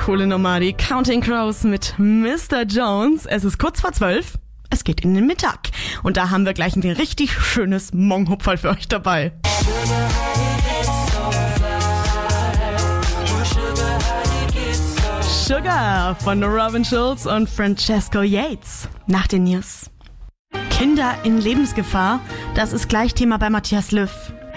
coole Nummer, die Counting Crows mit Mr. Jones. Es ist kurz vor 12. Es geht in den Mittag. Und da haben wir gleich ein richtig schönes Mong-Hupferl für euch dabei. Sugar von Robin Schulz und Francesco Yates. Nach den News. Kinder in Lebensgefahr, das ist gleich Thema bei Matthias Löw.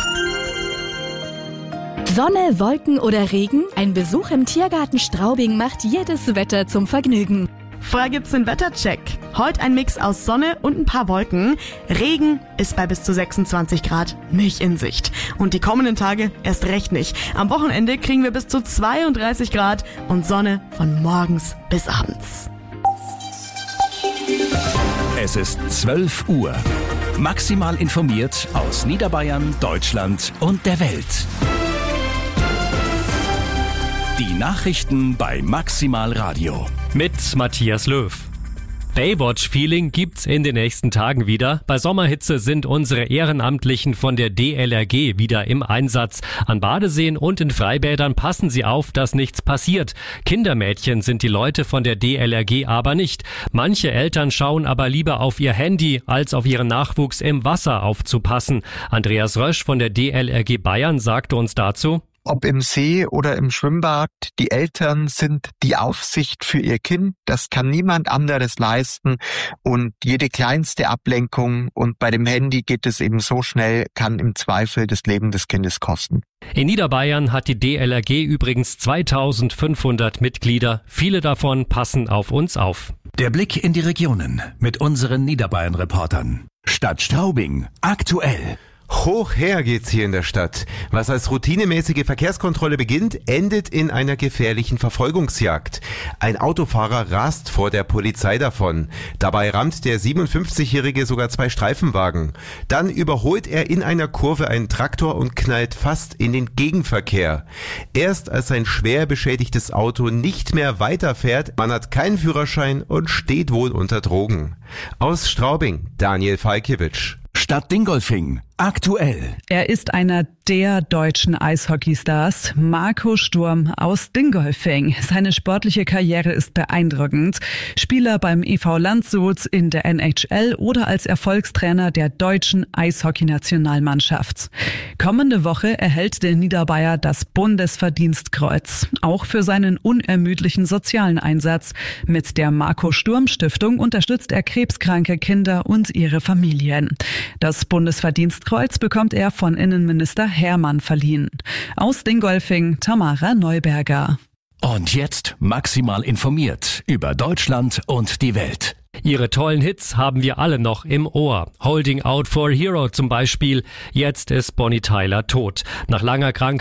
Sonne, Wolken oder Regen? Ein Besuch im Tiergarten Straubing macht jedes Wetter zum Vergnügen. Vorher gibt's den Wettercheck. Heute ein Mix aus Sonne und ein paar Wolken. Regen ist bei bis zu 26 Grad nicht in Sicht. Und die kommenden Tage erst recht nicht. Am Wochenende kriegen wir bis zu 32 Grad und Sonne von morgens bis abends. Es ist 12 Uhr. Maximal informiert aus Niederbayern, Deutschland und der Welt. Die Nachrichten bei Maximal Radio. Mit Matthias Löw. Baywatch-Feeling gibt's in den nächsten Tagen wieder. Bei Sommerhitze sind unsere Ehrenamtlichen von der DLRG wieder im Einsatz. An Badeseen und in Freibädern passen sie auf, dass nichts passiert. Kindermädchen sind die Leute von der DLRG aber nicht. Manche Eltern schauen aber lieber auf ihr Handy, als auf ihren Nachwuchs im Wasser aufzupassen. Andreas Rösch von der DLRG Bayern sagte uns dazu: Ob im See oder im Schwimmbad, die Eltern sind die Aufsicht für ihr Kind. Das kann niemand anderes leisten. Und jede kleinste Ablenkung, und bei dem Handy geht es eben so schnell, kann im Zweifel das Leben des Kindes kosten. In Niederbayern hat die DLRG übrigens 2500 Mitglieder. Viele davon passen auf uns auf. Der Blick in die Regionen mit unseren Niederbayern-Reportern. Stadt Straubing, aktuell. Hoch her geht's hier in der Stadt. Was als routinemäßige Verkehrskontrolle beginnt, endet in einer gefährlichen Verfolgungsjagd. Ein Autofahrer rast vor der Polizei davon. Dabei rammt der 57-Jährige sogar 2 Streifenwagen. Dann überholt er in einer Kurve einen Traktor und knallt fast in den Gegenverkehr. Erst als sein schwer beschädigtes Auto nicht mehr weiterfährt, man hat keinen Führerschein und steht wohl unter Drogen. Aus Straubing, Daniel Falkiewicz. Stadt Dingolfing, aktuell. Er ist einer der deutschen Eishockeystars, Marco Sturm aus Dingolfing. Seine sportliche Karriere ist beeindruckend. Spieler beim EV Landshut, in der NHL oder als Erfolgstrainer der deutschen Eishockeynationalmannschaft. Kommende Woche erhält der Niederbayer das Bundesverdienstkreuz, auch für seinen unermüdlichen sozialen Einsatz. Mit der Marco Sturm Stiftung unterstützt er krebskranke Kinder und ihre Familien. Das Bundesverdienstkreuz bekommt er von Innenminister Hermann verliehen. Aus Dingolfing, Tamara Neuberger. Und jetzt maximal informiert über Deutschland und die Welt. Ihre tollen Hits haben wir alle noch im Ohr. Holding Out for a Hero zum Beispiel. Jetzt ist Bonnie Tyler tot. Nach langer Krankheit